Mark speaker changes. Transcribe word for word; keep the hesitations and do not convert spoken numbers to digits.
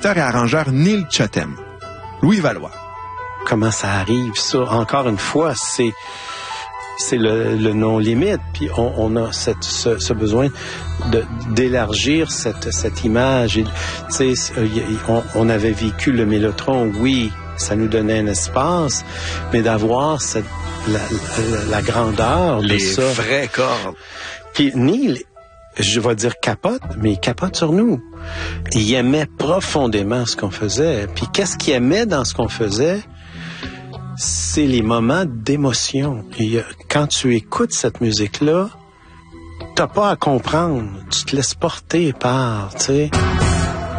Speaker 1: compositeur et arrangeur Neil Chatham. Louis Valois.
Speaker 2: Comment ça arrive, ça? Encore une fois, c'est c'est le, le non-limite. Puis on, on a cette, ce, ce besoin de, d'élargir cette, cette image. Et, tu sais, on, on avait vécu le Mélotron, oui, ça nous donnait un espace, mais d'avoir cette, la, la, la grandeur de
Speaker 3: les
Speaker 2: ça.
Speaker 3: Les vraies cordes.
Speaker 2: Puis Neil, je vais dire capote, mais il capote sur nous. Il aimait profondément ce qu'on faisait. Puis qu'est-ce qu'il aimait dans ce qu'on faisait? C'est les moments d'émotion. Et quand tu écoutes cette musique-là, t'as pas à comprendre. Tu te laisses porter par, tu sais.